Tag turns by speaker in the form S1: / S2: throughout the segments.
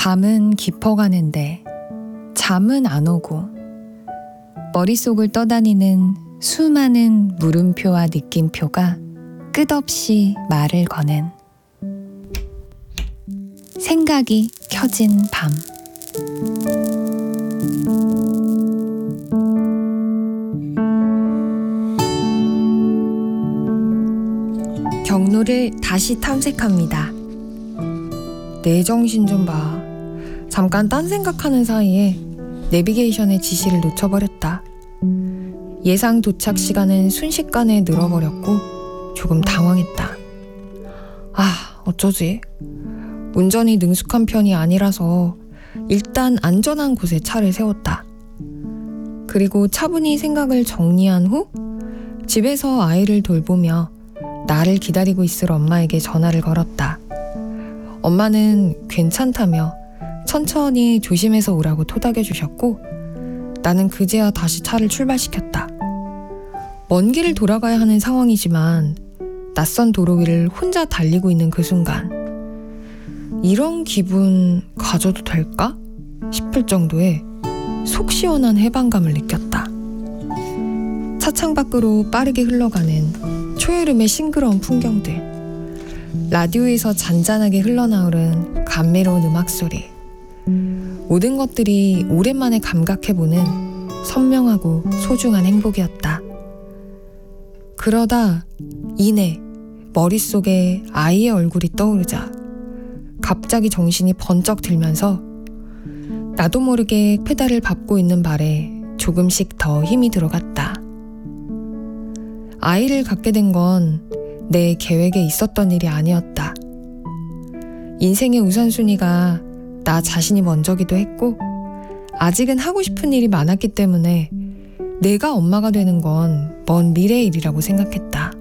S1: 밤은 깊어가는데 잠은 안 오고 머릿속을 떠다니는 수많은 물음표와 느낌표가 끝없이 말을 거는 생각이 켜진 밤. 경로를 다시 탐색합니다. 내 정신 좀 봐. 잠깐 딴 생각하는 사이에 내비게이션의 지시를 놓쳐버렸다. 예상 도착 시간은 순식간에 늘어버렸고 조금 당황했다. 어쩌지? 운전이 능숙한 편이 아니라서 일단 안전한 곳에 차를 세웠다. 그리고 차분히 생각을 정리한 후 집에서 아이를 돌보며 나를 기다리고 있을 엄마에게 전화를 걸었다. 엄마는 괜찮다며 천천히 조심해서 오라고 토닥여 주셨고 나는 그제야 다시 차를 출발시켰다. 먼 길을 돌아가야 하는 상황이지만 낯선 도로 위를 혼자 달리고 있는 그 순간 이런 기분 가져도 될까? 싶을 정도의 속 시원한 해방감을 느꼈다. 차창 밖으로 빠르게 흘러가는 초여름의 싱그러운 풍경들, 라디오에서 잔잔하게 흘러나오는 감미로운 음악 소리, 모든 것들이 오랜만에 감각해보는 선명하고 소중한 행복이었다. 그러다 이내 머릿속에 아이의 얼굴이 떠오르자 갑자기 정신이 번쩍 들면서 나도 모르게 페달을 밟고 있는 발에 조금씩 더 힘이 들어갔다. 아이를 갖게 된 건 내 계획에 있었던 일이 아니었다. 인생의 우선순위가 나 자신이 먼저기도 했고 아직은 하고 싶은 일이 많았기 때문에 내가 엄마가 되는 건 먼 미래의 일이라고 생각했다.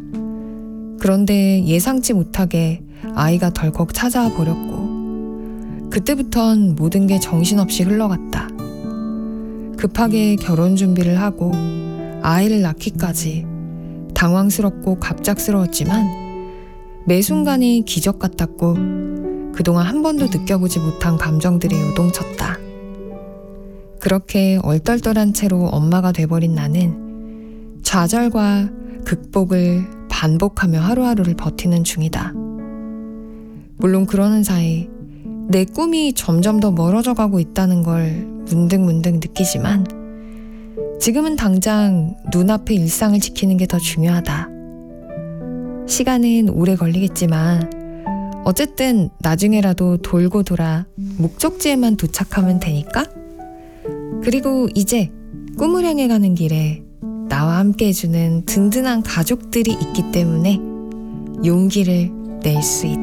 S1: 그런데 예상치 못하게 아이가 덜컥 찾아와 버렸고 그때부턴 모든 게 정신없이 흘러갔다. 급하게 결혼 준비를 하고 아이를 낳기까지 당황스럽고 갑작스러웠지만 매 순간이 기적 같았고 그동안 한 번도 느껴보지 못한 감정들이 요동쳤다. 그렇게 얼떨떨한 채로 엄마가 돼버린 나는 좌절과 극복을 반복하며 하루하루를 버티는 중이다. 물론 그러는 사이 내 꿈이 점점 더 멀어져 가고 있다는 걸 문득문득 느끼지만 지금은 당장 눈앞의 일상을 지키는 게 더 중요하다. 시간은 오래 걸리겠지만 어쨌든 나중에라도 돌고 돌아 목적지에만 도착하면 되니까. 그리고 이제 꿈을 향해 가는 길에 나와 함께 해주는 든든한 가족들이 있기 때문에 용기를 낼 수 있다.